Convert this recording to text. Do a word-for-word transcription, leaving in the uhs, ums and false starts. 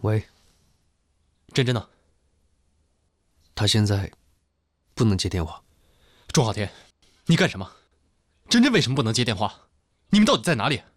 喂， 真真呢？ 他现在不能接电话。 钟浩天，你干什么？真真为什么不能接电话？你们到底在哪里？